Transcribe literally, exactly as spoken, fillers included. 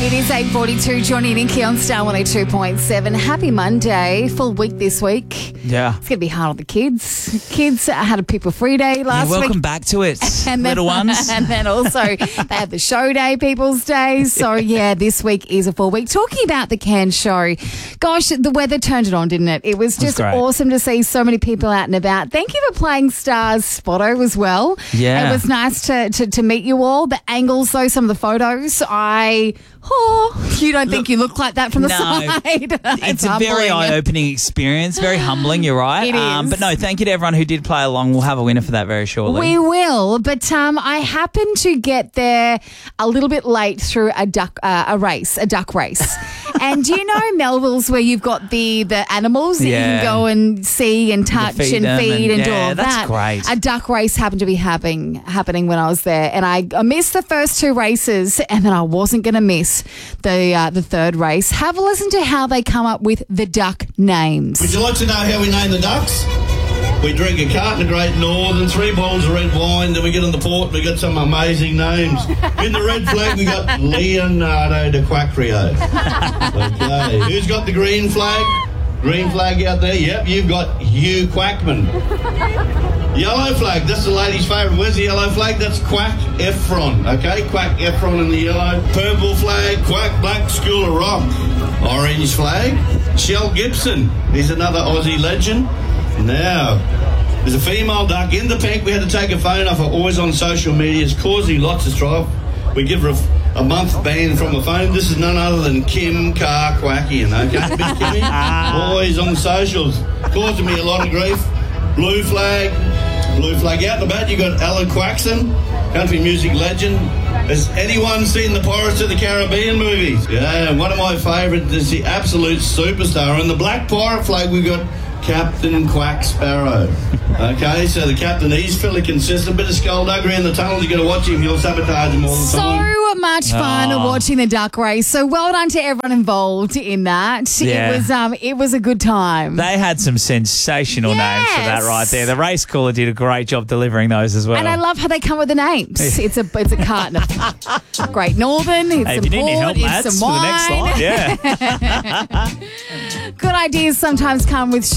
It is eight forty-two, Johnny and Nikki on Star one oh two point seven. Happy Monday. Full week this week. Yeah. It's going to be hard on the kids. Kids had a people free day last yeah, welcome week. back to it, and then, little ones. And then also they have the show day, People's Day. So, yeah, this week is a full week. Talking about the Cairns show, gosh, the weather turned it on, didn't it? It was just great. awesome to see so many people out and about. Thank you for playing Stars Spotto as well. Yeah. It was nice to, to, to meet you all. The angles, though, some of the photos, I... Oh, you don't think Look, you look like that from the no, side? It's a very eye-opening experience, very humbling, you're right. It is. Um, but no, thank you to everyone who did play along. We'll have a winner for that very shortly. We will, but um, I happened to get there a little bit late through a duck uh, a race, a duck race. And do you know Melville's where you've got the, the animals that Yeah. you can go and see and touch feed and them feed and, and- do yeah, all that's that? great. A duck race happened to be happening happening when I was there, and I, I missed the first two races, and then I wasn't going to miss the uh, the third race. Have a listen to how they come up with the duck names. Would you like to know how we name the ducks? We drink a carton of Great Northern, three bottles of red wine, then we get on the port and we got some amazing names. In the red flag, we got Leonardo DiCaprio. Okay, who's got the green flag? Green flag out there? Yep, you've got Hugh Quackman. Yellow flag, that's the lady's favourite. Where's the yellow flag? That's Quack Efron, okay? Quack Efron in the yellow. Purple flag, Quack Black School of Rock. Orange flag, Shell Gibson. He's another Aussie legend. Now, there's a female duck in the pink. We had to take a phone off her, always on social media. It's causing lots of strife. We give her a, a month ban from the phone. This is none other than Kim Carquackian, okay? Big Kimmy, always on socials. Causing me a lot of grief. Blue flag, blue flag. Out the back, you got Alan Quaxon, country music legend. Has anyone seen the Pirates of the Caribbean movies? Yeah, one of my favourites is the absolute superstar. And the black pirate flag, we got Captain Quack Sparrow. Okay, so the captain, he's fairly consistent. Bit of skullduggery in the tunnels. You got to watch him. He'll sabotage him all the time. So much fun Oh. watching the duck race. So well done to everyone involved in that. Yeah. It was um, it was a good time. They had some sensational names for that Yes. right there. The race caller did a great job delivering those as well. And I love how they come with the names. It's a it's a carton of Great Northern. It's Hey, if some you need any port. help, It's lads, some for the next wine. slide, yeah. Good ideas sometimes come with